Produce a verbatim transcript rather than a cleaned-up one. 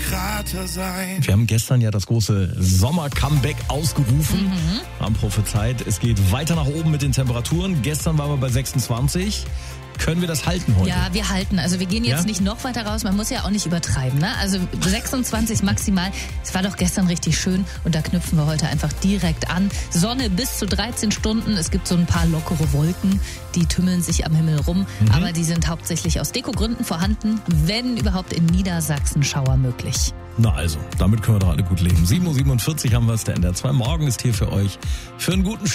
Krater sein. Wir haben gestern ja das große Sommer-Comeback ausgerufen, mhm. haben prophezeit, es geht weiter nach oben mit den Temperaturen. Gestern waren wir bei sechsundzwanzig. Können wir das halten heute? Ja, wir halten. Also wir gehen jetzt Ja? nicht noch weiter raus. Man muss ja auch nicht übertreiben, ne? Also sechsundzwanzig maximal. Es war doch gestern richtig schön und da knüpfen wir heute einfach direkt an. Sonne bis zu dreizehn Stunden. Es gibt so ein paar lockere Wolken, die tümmeln sich am Himmel rum. Mhm. Aber die sind hauptsächlich aus Dekogründen vorhanden. Wenn überhaupt in Niedersachsen Schauer möglich. Na also, damit können wir doch alle gut leben. sieben Uhr siebenundvierzig haben wir es. Der N D R zwei Morgen ist hier für euch. Für einen guten